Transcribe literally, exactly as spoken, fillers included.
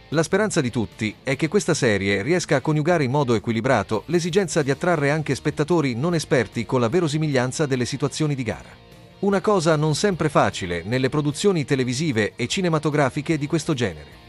La speranza di tutti è che questa serie riesca a coniugare in modo equilibrato l'esigenza di attrarre anche spettatori non esperti con la verosimiglianza delle situazioni di gara. Una cosa non sempre facile nelle produzioni televisive e cinematografiche di questo genere.